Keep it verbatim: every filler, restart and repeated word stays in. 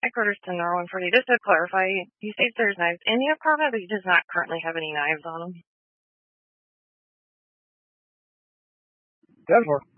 Headquarters to Norwin forty. Just to clarify, he states there's knives in the apartment, but he does not currently have any knives on him. Go for it.